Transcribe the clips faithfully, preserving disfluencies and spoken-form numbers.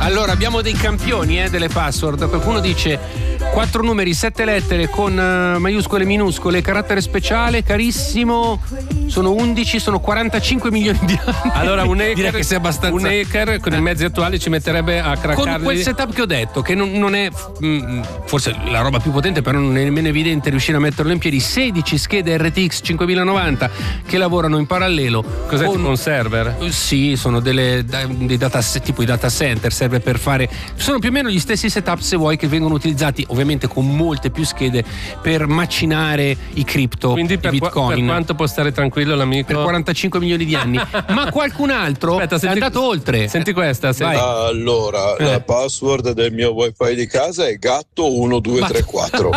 Allora, abbiamo dei campioni eh, delle password. Qualcuno dice quattro numeri, sette lettere con uh, maiuscole e minuscole, carattere speciale, carissimo. Sono undici, sono quarantacinque milioni di anni. Allora un hacker, direi che sia abbastanza... un hacker con i mezzi attuali ci metterebbe a craccarli. Con quel setup che ho detto, che non, non è mh, forse la roba più potente, però non è nemmeno evidente riuscire a metterlo in piedi. sedici schede R T X cinquemilanovanta che lavorano in parallelo. Cos'è, con... tipo un server? Sì, sono delle, dei data, tipo i data center, serve per fare... Sono più o meno gli stessi setup, se vuoi, che vengono utilizzati ovviamente con molte più schede per macinare i cripto. Quindi per, i bitcoin. Qua, per quanto può stare tranquillo l'amico? Per quarantacinque milioni di anni. Ma qualcun altro Aspetta, senti, è andato oltre. Senti questa. Senti. Allora, eh. la password del mio wifi di casa è gatto uno due tre quattro.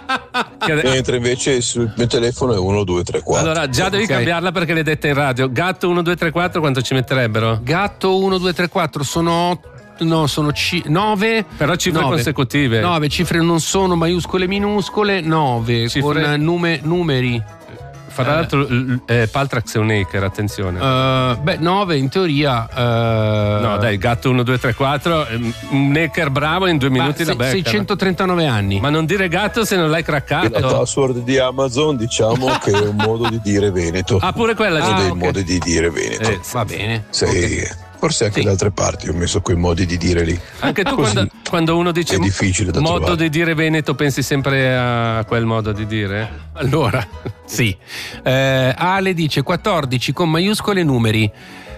Mentre invece sul mio telefono è uno due tre quattro. Allora già devi okay. cambiarla perché l'hai detta in radio. Gatto uno due tre quattro quanto ci metterebbero? Gatto uno due tre quattro sono no, sono c- nove. Però cifre nove. consecutive. nove cifre non sono maiuscole e minuscole, nove cifre... con nume, numeri. Fra l'altro eh, Paltrax è un hacker, attenzione. Uh, beh, nove in teoria. Uh... No, dai, gatto uno due tre quattro, un hacker bravo in due minuti la becca. seicentotrentanove anni. Ma non dire gatto se non l'hai craccato. La password di Amazon, diciamo che è un modo di dire Veneto. Ah, pure quella. Uno ah, dei okay. modi di dire Veneto. Eh, va bene. Sì. Okay. Forse anche sì. da altre parti ho messo quei modi di dire lì. Anche tu quando, quando uno dice è difficile da modo trovare. di dire Veneto pensi sempre a quel modo di dire? Allora, sì. Eh, Ale dice quattordici con maiuscole e numeri.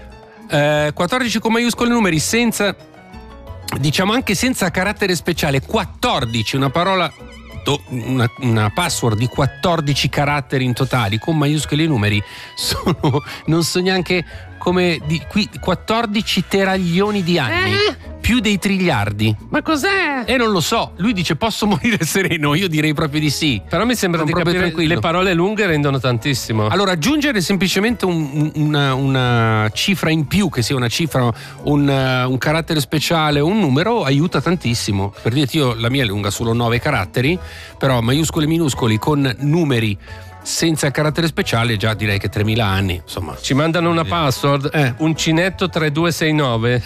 Eh, quattordici con maiuscole e numeri senza, diciamo anche senza carattere speciale. quattordici, una parola... Una, una password di quattordici caratteri in totali con maiuscoli e numeri sono, non so neanche come di, qui quattordici teraglioni di anni, eh? più dei triliardi. Ma cos'è? E eh, non lo so. Lui dice posso morire sereno, io direi proprio di sì. Però mi sembra Sono di capire tranquillo. Le parole lunghe rendono tantissimo. Allora aggiungere semplicemente un, una, una cifra in più, che sia una cifra, un, un carattere speciale o un numero, aiuta tantissimo. Per dirti, io la mia è lunga solo nove caratteri, però maiuscoli e minuscoli con numeri senza carattere speciale già direi che tremila anni, insomma. Ci mandano una password, eh. uncinetto tre due sei nove.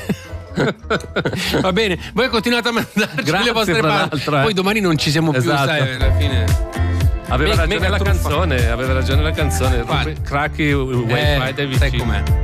Va bene, voi continuate a mandarci Grazie le vostre password, eh. Poi domani non ci siamo esatto. più, sai, alla fine. Aveva Me- ragione la truffa. canzone, aveva ragione la canzone. Cracchi il wifi eh, dai vicini. Sai com'è?